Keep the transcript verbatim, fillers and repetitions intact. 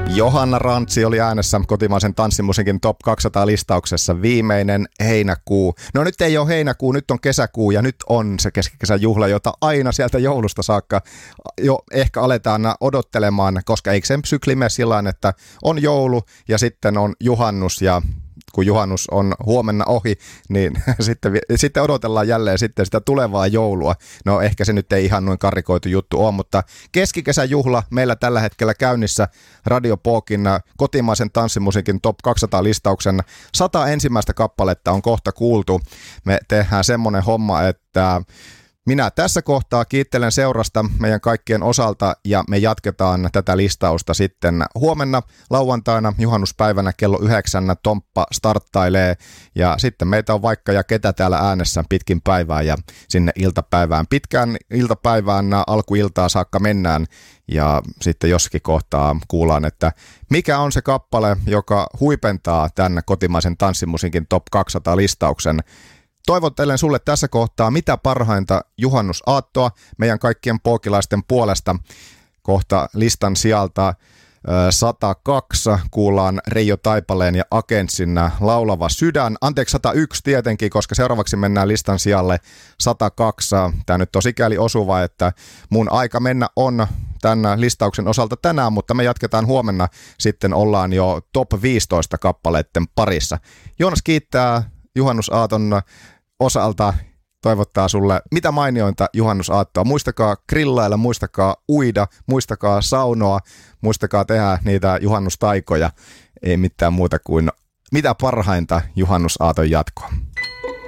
Johanna Rantsi oli äänessä kotimaisen tanssimusiikin Top kaksisataa listauksessa viimeinen heinäkuu. No nyt ei ole heinäkuu, nyt on kesäkuu ja nyt on se keskikesän juhla, jota aina sieltä joulusta saakka jo ehkä aletaan odottelemaan, koska eikö sen sykli mene sillain, että on joulu ja sitten on juhannus ja kun juhannus on huomenna ohi, niin sitten, sitten odotellaan jälleen sitten sitä tulevaa joulua. No ehkä se nyt ei ihan noin karikoitu juttu ole, mutta keskikesän juhla meillä tällä hetkellä käynnissä Radio Pokin kotimaisen tanssimusiikin Top kaksisataa listauksen sata ensimmäistä kappaletta on kohta kuultu. Me tehdään semmoinen homma, että minä tässä kohtaa kiittelen seurasta meidän kaikkien osalta ja me jatketaan tätä listausta sitten huomenna lauantaina juhannuspäivänä kello yhdeksän Tomppa starttailee ja sitten meitä on vaikka ja ketä täällä äänessä pitkin päivää ja sinne iltapäivään. Pitkään iltapäivään alkuiltaa saakka mennään ja sitten jossakin kohtaa kuullaan, että mikä on se kappale, joka huipentaa tämän kotimaisen tanssimusiikin Top kaksisataa listauksen. Toivottelen sulle tässä kohtaa mitä parhainta juhannusaattoa meidän kaikkien pookilaisten puolesta. Kohta listan sijalta sata kaksi kuullaan Reijo Taipaleen ja Agentsin Laulava sydän. Anteeksi sata yksi tietenkin, koska seuraavaksi mennään listan sijalle sata kaksi. Tämä nyt on sikäli osuva, että mun aika mennä on tämän listauksen osalta tänään, mutta me jatketaan huomenna. Sitten ollaan jo top viisitoista kappaleiden parissa. Joonas kiittää juhannusaaton osalta, toivottaa sulle mitä mainiointa juhannusaattoa. Muistakaa grillailla, muistakaa uida, muistakaa saunoa, muistakaa tehdä niitä juhannustaikoja. Ei mitään muuta kuin mitä parhainta juhannusaaton jatkoa.